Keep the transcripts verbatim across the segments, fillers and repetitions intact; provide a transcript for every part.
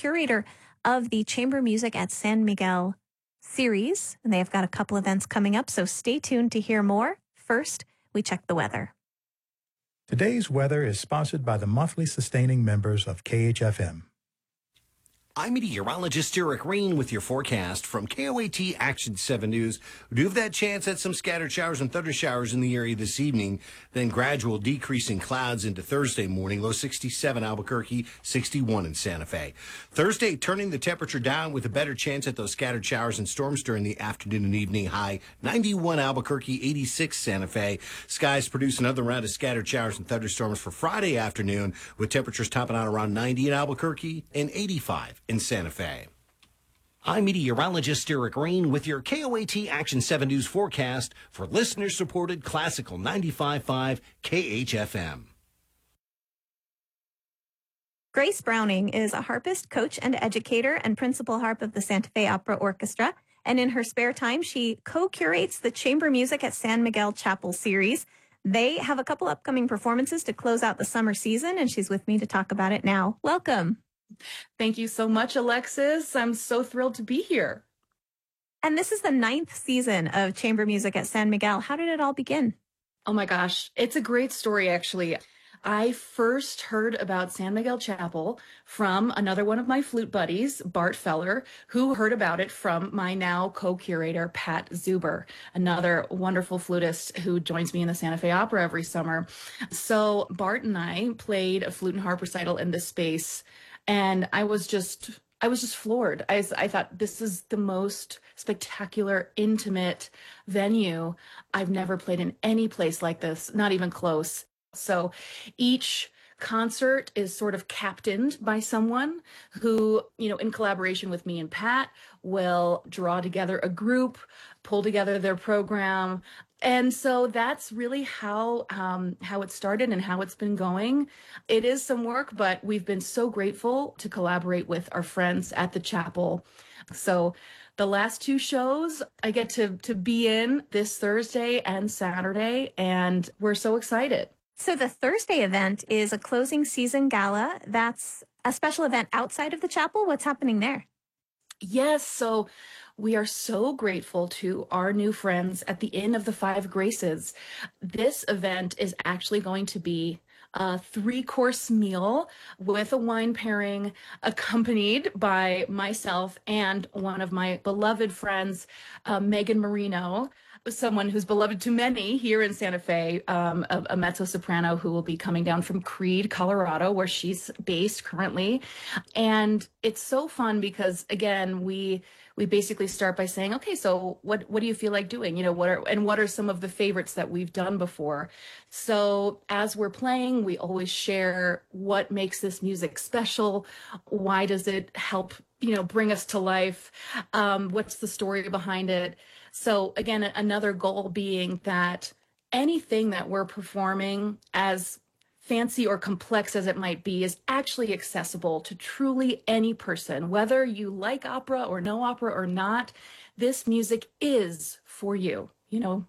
curator of the Chamber Music at San Miguel series, and they've got a couple events coming up, so stay tuned to hear more. First, we check the weather. Today's weather is sponsored by the monthly sustaining members of K H F M. I'm meteorologist Eric Rain with your forecast from K O A T Action seven News. We do have that chance at some scattered showers and thunder showers in the area this evening, then gradual decrease in clouds into Thursday morning, low sixty-seven Albuquerque, sixty-one in Santa Fe. Thursday, turning the temperature down with a better chance at those scattered showers and storms during the afternoon and evening, high ninety-one Albuquerque, eighty-six Santa Fe. Skies produce another round of scattered showers and thunderstorms for Friday afternoon, with temperatures topping out around ninety in Albuquerque and eighty-five in Santa Fe. I'm meteorologist Eric Rain with your K O A T Action seven News forecast for listener-supported classical ninety-five point five K H F M. Grace Browning is a harpist, coach, and educator, and principal harp of the Santa Fe Opera Orchestra. And in her spare time, she co-curates the Chamber Music at San Miguel Chapel series. They have a couple upcoming performances to close out the summer season, and she's with me to talk about it now. Welcome. Thank you so much, Alexis. I'm so thrilled to be here. And this is the ninth season of Chamber Music at San Miguel. How did it all begin? Oh my gosh, it's a great story, actually. I first heard about San Miguel Chapel from another one of my flute buddies, Bart Feller, who heard about it from my now co-curator, Pat Zuber, another wonderful flutist who joins me in the Santa Fe Opera every summer. So Bart and I played a flute and harp recital in this space, and I was just, I was just floored. I, I thought, this is the most spectacular, intimate venue. I've never played in any place like this, not even close. So each concert is sort of captained by someone who, you know, in collaboration with me and Pat, will draw together a group, pull together their program. And so that's really how um, how it started and how it's been going. It is some work, but we've been so grateful to collaborate with our friends at the chapel. So the last two shows I get to to be in this Thursday and Saturday, and we're so excited. So the Thursday event is a closing season gala. That's a special event outside of the chapel. What's happening there? Yes, so we are so grateful to our new friends at the Inn of the Five Graces. This event is actually going to be a three-course meal with a wine pairing, accompanied by myself and one of my beloved friends, uh, Megan Marino, someone who's beloved to many here in Santa Fe, um, a, a mezzo-soprano who will be coming down from Creede, Colorado, where she's based currently. And it's so fun because, again, we we basically start by saying, okay, so what what do you feel like doing? You know, what are and what are some of the favorites that we've done before? So as we're playing, we always share what makes this music special. Why does it help, you know, bring us to life? Um, what's the story behind it? So again, another goal being that anything that we're performing, as fancy or complex as it might be, is actually accessible to truly any person. Whether you like opera or no opera or not, this music is for you, you know.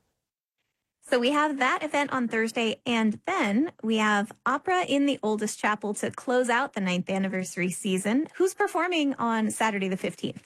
So we have that event on Thursday, and then we have opera in the oldest chapel to close out the ninth anniversary season. Who's performing on Saturday the fifteenth?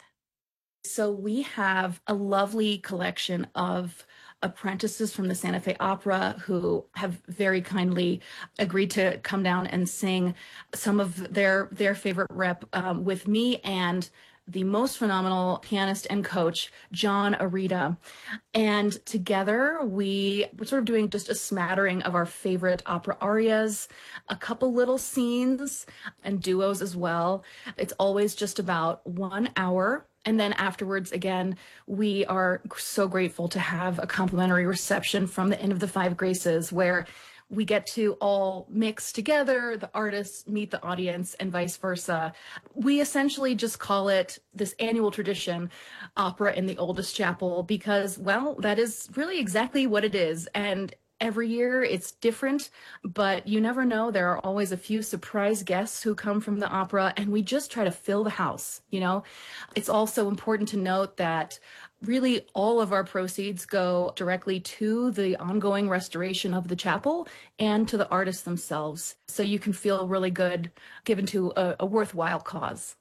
So we have a lovely collection of apprentices from the Santa Fe Opera who have very kindly agreed to come down and sing some of their their favorite rep um, with me and the most phenomenal pianist and coach, John Arita. And together we we're sort of doing just a smattering of our favorite opera arias, a couple little scenes and duos as well. It's always just about one hour. And then afterwards, again, we are so grateful to have a complimentary reception from the Inn of the Five Graces, where we get to all mix together, the artists meet the audience, and vice versa. We essentially just call it this annual tradition, Opera in the Oldest Chapel, because, well, that is really exactly what it is. And every year it's different, but you never know. There are always a few surprise guests who come from the opera, and we just try to fill the house, you know? It's also important to note that really all of our proceeds go directly to the ongoing restoration of the chapel and to the artists themselves. So you can feel really good given to a, a worthwhile cause.